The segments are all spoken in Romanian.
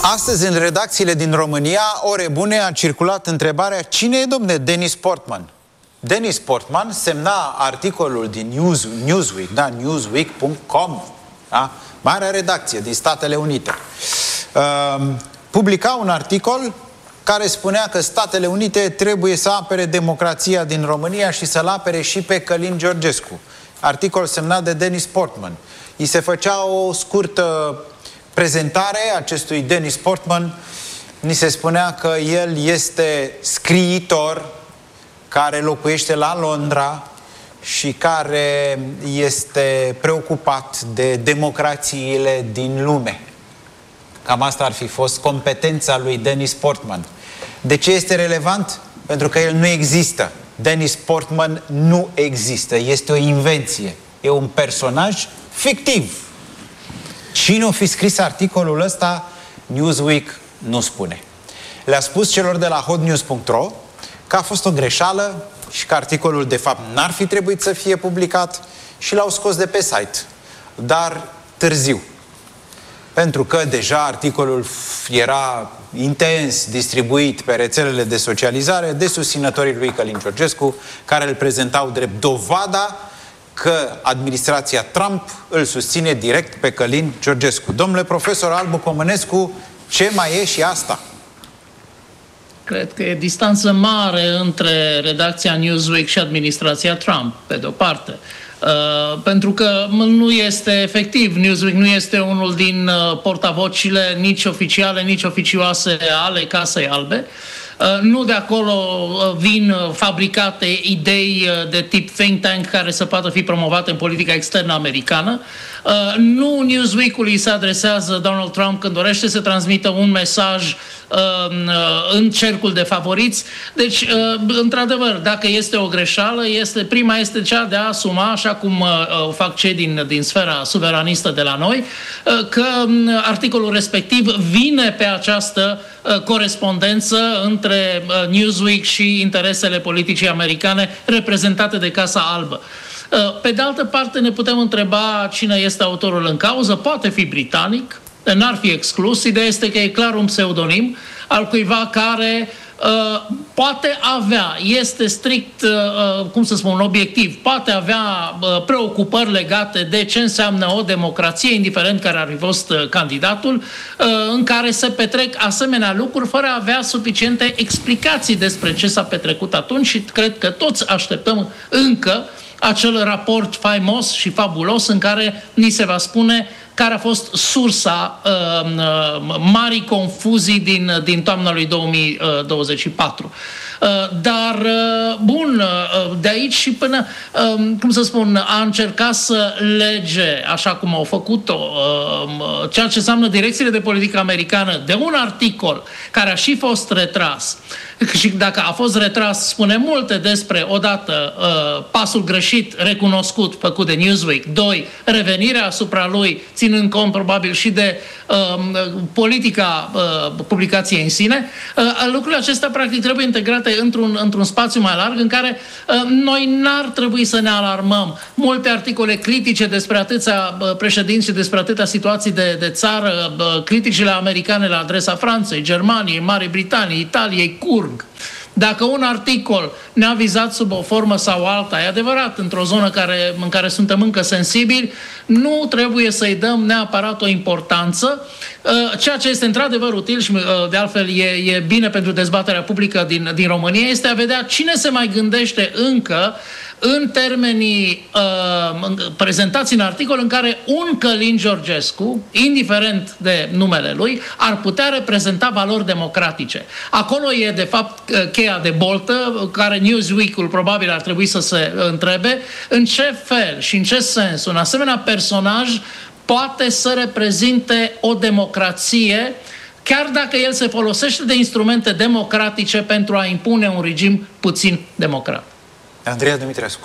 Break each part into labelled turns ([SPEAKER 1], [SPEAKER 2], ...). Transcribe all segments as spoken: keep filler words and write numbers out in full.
[SPEAKER 1] Astăzi, în redacțiile din România, ore bune, a circulat întrebarea: cine e, domne, Denis Portman? Denis Portman semna articolul din News, Newsweek, da, newsweek punct com, da? Marea redacție din Statele Unite. Uh, publica un articol care spunea că Statele Unite trebuie să apere democrația din România și să-l apere și pe Călin Georgescu. Articol semnat de Denis Portman. I se făcea o scurtă prezentare acestui Denis Portman. Ni se spunea că el este scriitor care locuiește la Londra și care este preocupat de democrațiile din lume. Cam asta ar fi fost competența lui Denis Portman. De ce este relevant? Pentru că el nu există. Denis Portman nu există. Este o invenție. E un personaj fictiv. Cine o fi scris articolul ăsta, Newsweek nu spune. Le-a spus celor de la hot news punct ro că a fost o greșeală și că articolul de fapt n-ar fi trebuit să fie publicat și l-au scos de pe site. Dar târziu. Pentru că deja articolul era intens distribuit pe rețelele de socializare de susținătorii lui Călin Georgescu, care îl prezentau drept dovada că administrația Trump îl susține direct pe Călin Georgescu. Domnule profesor Albu Comănescu, ce mai e și asta?
[SPEAKER 2] Cred că e distanță mare între redacția Newsweek și administrația Trump, pe de-o parte. Uh, pentru că nu este efectiv, Newsweek nu este unul din uh, portavocile nici oficiale, nici oficioase ale Casei Albe. Uh, nu de acolo uh, vin uh, fabricate idei uh, de tip think tank care să poată fi promovate în politica externă americană. Uh, nu Newsweek-ului se adresează Donald Trump când dorește să transmită un mesaj uh, în cercul de favoriți. Deci, uh, într-adevăr, dacă este o greșeală, este, prima este cea de a asuma, așa cum uh, o fac cei din, din sfera suveranistă de la noi, uh, că uh, articolul respectiv vine pe această uh, corespondență între uh, Newsweek și interesele politicii americane reprezentate de Casa Albă. Pe de altă parte, ne putem întreba cine este autorul în cauză. Poate fi britanic, n-ar fi exclus. Ideea este că e clar un pseudonim al cuiva care uh, poate avea, este strict, uh, cum să spun, obiectiv, poate avea uh, preocupări legate de ce înseamnă o democrație, indiferent care ar fi fost uh, candidatul, uh, în care se petrec asemenea lucruri fără a avea suficiente explicații despre ce s-a petrecut atunci și cred că toți așteptăm încă acel raport faimos și fabulos în care ni se va spune care a fost sursa uh, uh, marii confuzii din, din toamna lui două mii douăzeci și patru. Uh, dar, uh, bun, uh, de aici și până, uh, cum să spun, a încercat să lege, așa cum au făcut-o, uh, ceea ce înseamnă direcțiile de politică americană, de un articol care a și fost retras. Și dacă a fost retras, spune multe despre, odată, uh, pasul greșit recunoscut făcut de Newsweek, doi, revenirea asupra lui, ținând cont probabil și de uh, politica uh, publicației în sine. Uh, lucrurile acestea, practic, trebuie integrate într-un, într-un spațiu mai larg în care uh, noi n-ar trebui să ne alarmăm. Multe articole critice despre atâția uh, președinți și despre atâtea situații de, de țară, uh, criticile americane la adresa Franței, Germaniei, Marii Britanii, Italiei, curg. Dacă un articol ne-a vizat sub o formă sau alta, e adevărat, într-o zonă care, în care suntem încă sensibili, nu trebuie să-i dăm neapărat o importanță. Ceea ce este într-adevăr util și de altfel e, e bine pentru dezbaterea publică din, din România este a vedea cine se mai gândește încă în termenii uh, prezentați în articol în care un Călin Georgescu, indiferent de numele lui, ar putea reprezenta valori democratice. Acolo e, de fapt, cheia de boltă, care Newsweek-ul probabil ar trebui să se întrebe în ce fel și în ce sens un asemenea personaj poate să reprezinte o democrație, chiar dacă el se folosește de instrumente democratice pentru a impune un regim puțin democrat.
[SPEAKER 1] Andreea Dumitrescu,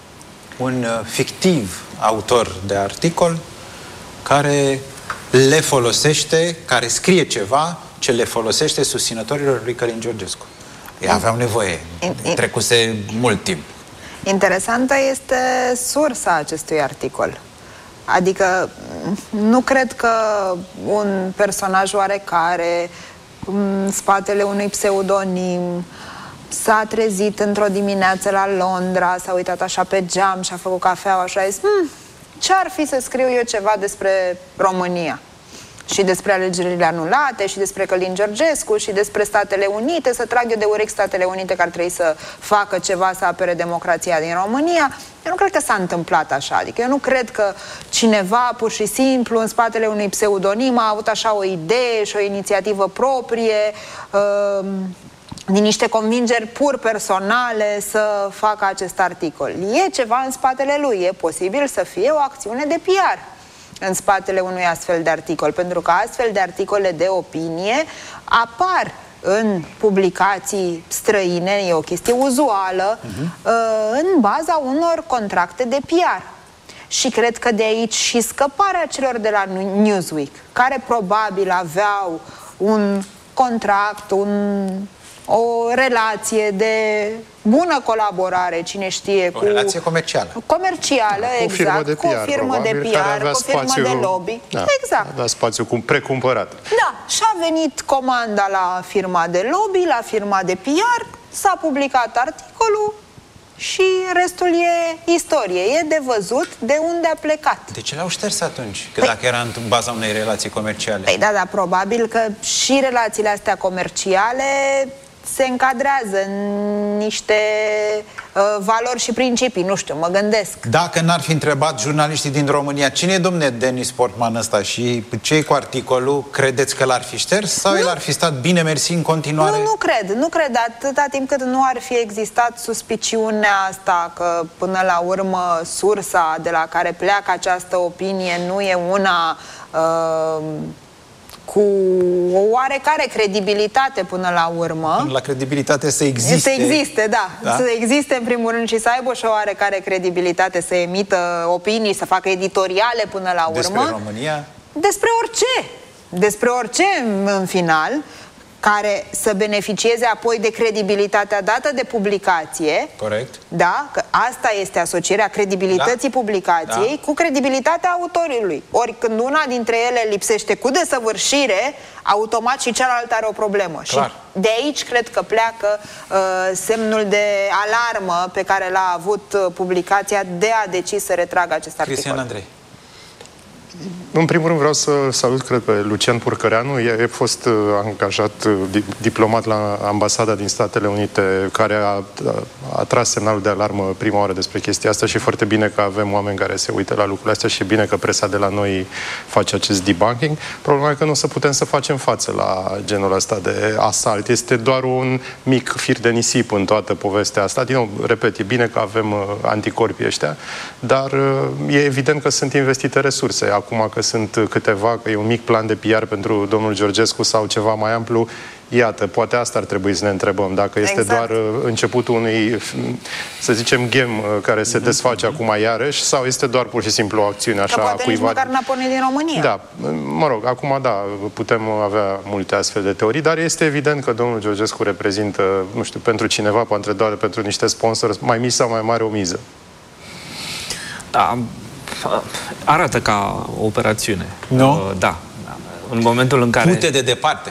[SPEAKER 1] un fictiv autor de articol care le folosește, care scrie ceva ce le folosește susținătorilor lui Călin Georgescu. Ei aveau nevoie, trecuse mult timp.
[SPEAKER 3] Interesantă este sursa acestui articol. Adică Nu cred că un personaj oarecare, în spatele unui pseudonim, s-a trezit într-o dimineață la Londra, s-a uitat așa pe geam și a făcut cafeaua și a zis hm, ce-ar fi să scriu eu ceva despre România? Și despre alegerile anulate, și despre Călin Georgescu, și despre Statele Unite, să trag eu de urechi Statele Unite că ar trebui să facă ceva să apere democrația din România. Eu nu cred că s-a întâmplat așa. Adică eu nu cred că cineva, pur și simplu, în spatele unui pseudonim, a avut așa o idee și o inițiativă proprie, uh, din niște convingeri pur personale să facă acest articol. E ceva în spatele lui, e posibil să fie o acțiune de P R în spatele unui astfel de articol, pentru că astfel de articole de opinie apar în publicații străine, e o chestie uzuală, uh-huh. în baza unor contracte de P R. Și cred că de aici și scăparea celor de la Newsweek, care probabil aveau un contract, un... o relație de bună colaborare, cine știe,
[SPEAKER 1] o
[SPEAKER 3] cu...
[SPEAKER 1] O relație comercială.
[SPEAKER 3] Comercială,
[SPEAKER 4] cu
[SPEAKER 3] exact,
[SPEAKER 4] de P R,
[SPEAKER 3] cu o firmă de P R, cu o firmă
[SPEAKER 4] spațiu,
[SPEAKER 3] de lobby.
[SPEAKER 4] Da,
[SPEAKER 3] exact.
[SPEAKER 4] avea spațiu cum precumpărat.
[SPEAKER 3] Da, și a venit comanda la firma de lobby, la firma de P R, s-a publicat articolul și restul e istorie. E de văzut de unde a plecat.
[SPEAKER 1] De ce l-au șters atunci? Că
[SPEAKER 3] păi,
[SPEAKER 1] dacă era în baza unei relații comerciale.
[SPEAKER 3] Păi da, da, probabil că și relațiile astea comerciale se încadrează în niște uh, valori și principii, nu știu, mă gândesc.
[SPEAKER 1] Dacă n-ar fi întrebat jurnaliștii din România cine e domne Denis Portman ăsta și ce-i cu articolul, credeți că l-ar fi șters sau nu. El ar fi stat bine mersi în continuare?
[SPEAKER 3] Nu, nu cred, nu cred, atâta timp cât nu ar fi existat suspiciunea asta că până la urmă sursa de la care pleacă această opinie nu e una... Uh, cu o oarecare credibilitate până la urmă.
[SPEAKER 1] La credibilitate să existe.
[SPEAKER 3] Să existe, da.
[SPEAKER 1] da. Să
[SPEAKER 3] existe în primul rând și să aibă și o oarecare credibilitate, să emită opinii, să facă editoriale până la urmă.
[SPEAKER 1] Despre România?
[SPEAKER 3] Despre orice. Despre orice în final, care să beneficieze apoi de credibilitatea dată de publicație.
[SPEAKER 1] Corect.
[SPEAKER 3] Da? Că asta este asocierea credibilității da. publicației da. cu credibilitatea autorului. Ori când una dintre ele lipsește cu desăvârșire, automat și cealaltă are o problemă. Clar. Și de aici cred că pleacă uh, semnul de alarmă pe care l-a avut uh, publicația de a decis să retragă acest articol.
[SPEAKER 1] Cristian Andrei.
[SPEAKER 4] În primul rând vreau să salut, cred, pe Lucian Purcăreanu. E, e fost uh, angajat uh, diplomat la Ambasada din Statele Unite, care a, a, a tras semnalul de alarmă prima oară despre chestia asta și foarte bine că avem oameni care se uită la lucrurile astea și bine că presa de la noi face acest debunking. Problema e că nu o să putem să facem față la genul ăsta de asalt. Este doar un mic fir de nisip în toată povestea asta. Din nou, repet, e bine că avem uh, anticorpii ăștia, dar uh, e evident că sunt investite resurse. Acum că sunt câteva, că e un mic plan de P R pentru domnul Georgescu sau ceva mai amplu, iată, poate asta ar trebui să ne întrebăm, dacă este exact. doar începutul unui, să zicem, game care se desface mm-hmm. acum iarăși, sau este doar pur și simplu o acțiune așa
[SPEAKER 3] că poate
[SPEAKER 4] cuiva...
[SPEAKER 3] nici măcar n-a pornit din România.
[SPEAKER 4] Da, mă rog, acum da, putem avea multe astfel de teorii, dar este evident că domnul Georgescu reprezintă, nu știu, pentru cineva, poate doar pentru niște sponsori, mai mici sau mai mare o miză.
[SPEAKER 5] Da, arată ca o operațiune.
[SPEAKER 1] Nu?
[SPEAKER 5] Uh, da. În momentul în care...
[SPEAKER 1] Pute de departe.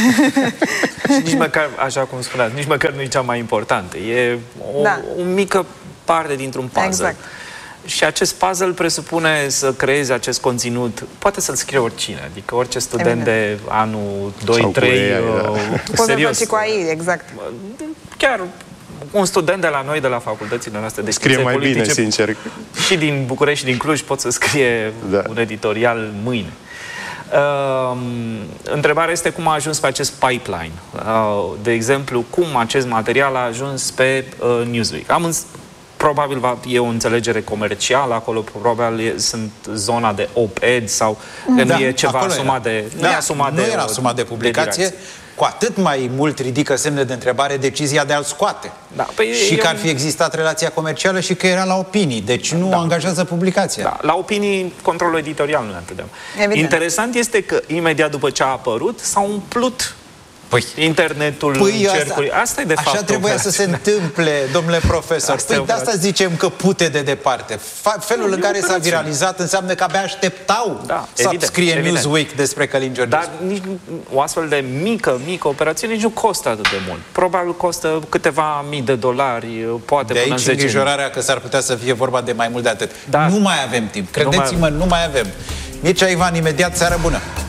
[SPEAKER 5] Nici măcar, așa cum spuneați, nici măcar nu e cea mai importantă. E o,
[SPEAKER 3] da.
[SPEAKER 5] o mică parte dintr-un puzzle.
[SPEAKER 3] Exact.
[SPEAKER 5] Și acest puzzle presupune să creezi acest conținut. Poate să-l scrie oricine. Adică orice student Evident. de anul doi trei.
[SPEAKER 3] Poți să faci cu A I, exact.
[SPEAKER 5] Chiar un student de la noi, de la facultățile noastre de
[SPEAKER 4] scrie mai
[SPEAKER 5] politice,
[SPEAKER 4] bine, sincer. Și
[SPEAKER 5] din București și din Cluj pot să scrie da. un editorial mâine. Uh, întrebarea este cum a ajuns pe acest pipeline. Uh, de exemplu, cum acest material a ajuns pe uh, Newsweek. Am îns probabil va, e o înțelegere comercială, acolo probabil e, sunt zona de op-ed sau da, nu e ceva asumat de... Nu,
[SPEAKER 1] da,
[SPEAKER 5] e asumat
[SPEAKER 1] nu
[SPEAKER 5] de,
[SPEAKER 1] era asumat de publicație, de cu atât mai mult ridică semne de întrebare decizia de a-l scoate.
[SPEAKER 5] Da, păi
[SPEAKER 1] și că
[SPEAKER 5] un...
[SPEAKER 1] ar fi existat relația comercială și că era la opinii, deci nu da. angajează publicația.
[SPEAKER 5] Da, la opinii, controlul editorial nu ne atât de... Interesant este că imediat după ce a apărut, s-au umplut
[SPEAKER 1] Păi,
[SPEAKER 5] internetul
[SPEAKER 1] păi
[SPEAKER 5] cercului. Asta, asta e de
[SPEAKER 1] așa
[SPEAKER 5] fapt.
[SPEAKER 1] trebuia să se întâmple, domnule profesor.
[SPEAKER 5] Asta
[SPEAKER 1] păi de asta zicem că pute de departe. Felul nu, în care s-a viralizat înseamnă că abia așteptau
[SPEAKER 5] da,
[SPEAKER 1] să
[SPEAKER 5] evident,
[SPEAKER 1] scrie
[SPEAKER 5] evident.
[SPEAKER 1] Newsweek despre Călin Georgescu.
[SPEAKER 5] Dar nici o astfel de mică, mică operațiune nici nu costă atât de mult. Probabil costă câteva mii de dolari, poate
[SPEAKER 1] de
[SPEAKER 5] până în
[SPEAKER 1] aici
[SPEAKER 5] zece mii.
[SPEAKER 1] îngrijorarea că s-ar putea să fie vorba de mai mult de atât.
[SPEAKER 5] Dar
[SPEAKER 1] nu mai avem timp. Credeți-mă, nu mai avem. Mircea Ivan, imediat, seară bună!